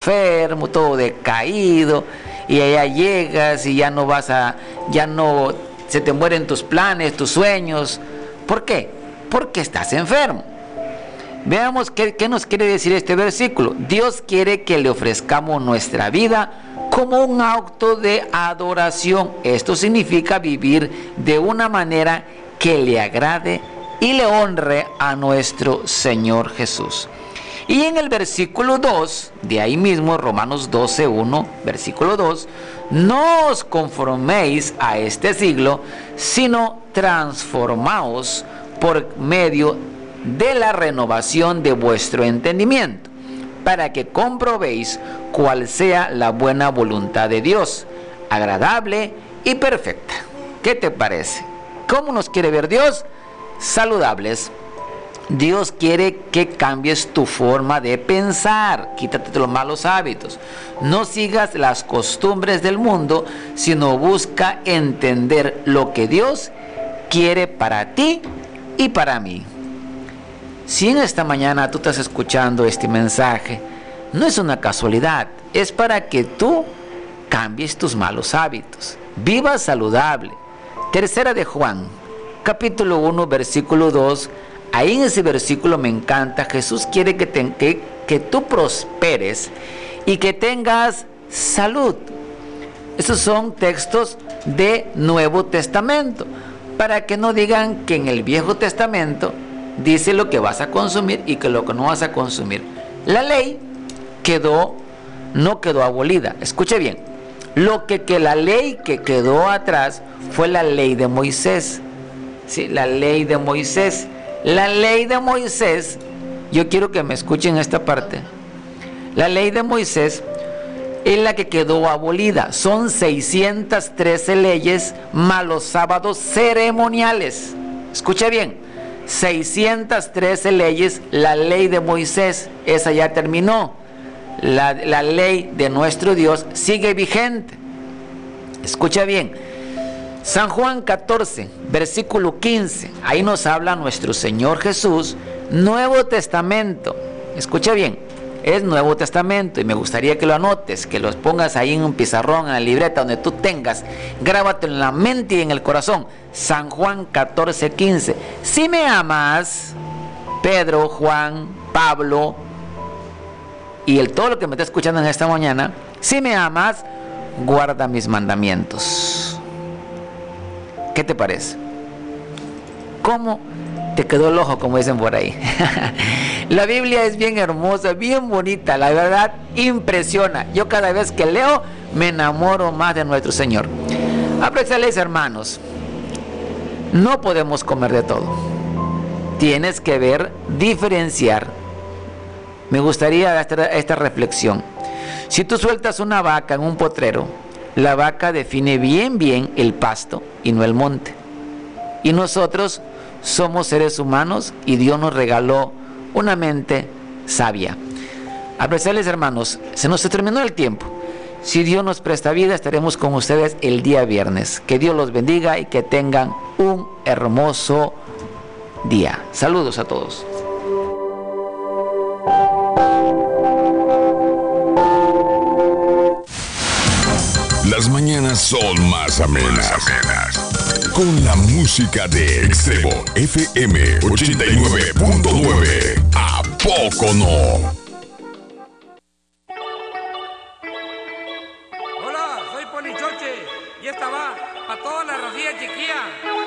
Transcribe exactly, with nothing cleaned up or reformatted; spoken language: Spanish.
enfermo, todo decaído, y allá llegas y ya no vas a, ya no, se te mueren tus planes, tus sueños. ¿Por qué? Porque estás enfermo. Veamos qué, qué nos quiere decir este versículo. Dios quiere que le ofrezcamos nuestra vida como un acto de adoración. Esto significa vivir de una manera que le agrade y le honre a nuestro Señor Jesús. Y en el versículo dos, de ahí mismo, Romanos doce, uno, versículo dos, no os conforméis a este siglo, sino transformaos por medio de la renovación de vuestro entendimiento, para que comprobéis cuál sea la buena voluntad de Dios, agradable y perfecta. ¿Qué te parece? ¿Cómo nos quiere ver Dios? Saludables. Dios quiere que cambies tu forma de pensar, quítate los malos hábitos, no sigas las costumbres del mundo, sino busca entender lo que Dios quiere para ti y para mí. Si en esta mañana tú estás escuchando este mensaje, no es una casualidad, es para que tú cambies tus malos hábitos, vivas saludable. Tercera de Juan, capítulo uno, versículo dos. Ahí en ese versículo me encanta. Jesús quiere que, te, que, que tú prosperes y que tengas salud. Esos son textos de Nuevo Testamento, para que no digan que en el Viejo Testamento dice lo que vas a consumir y que lo que no vas a consumir. La ley quedó, no quedó abolida. Escuche bien, lo que, que la ley que quedó atrás fue la ley de Moisés. Sí, la ley de Moisés. La ley de Moisés, yo quiero que me escuchen esta parte. La ley de Moisés es la que quedó abolida. Son seiscientas trece leyes más los sábados ceremoniales. Escuche bien, seiscientas trece leyes, la ley de Moisés, esa ya terminó. La, la ley de nuestro Dios sigue vigente. Escucha bien. San Juan catorce, versículo quince, ahí nos habla nuestro Señor Jesús, Nuevo Testamento. Escucha bien, es Nuevo Testamento y me gustaría que lo anotes, que los pongas ahí en un pizarrón, en la libreta, donde tú tengas, grábate en la mente y en el corazón. San Juan catorce, quince, si me amas, Pedro, Juan, Pablo y el, todo lo que me está escuchando en esta mañana, si me amas, guarda mis mandamientos. ¿Qué te parece? ¿Cómo te quedó el ojo, como dicen por ahí? La Biblia es bien hermosa, bien bonita, la verdad impresiona. Yo cada vez que leo me enamoro más de nuestro Señor. Apreciables hermanos, no podemos comer de todo. Tienes que ver, diferenciar. Me gustaría esta, esta reflexión. Si tú sueltas una vaca en un potrero, la vaca define bien bien el pasto y no el monte. Y nosotros somos seres humanos y Dios nos regaló una mente sabia. Apreciables hermanos, se nos terminó el tiempo. Si Dios nos presta vida, estaremos con ustedes el día viernes. Que Dios los bendiga y que tengan un hermoso día. Saludos a todos. Las mañanas son más amenas, más amenas. Con la música de Extremo F M ochenta y nueve punto nueve. ¿A poco no? Hola, soy Polichoche y esta va para todas las racillas chiquillas.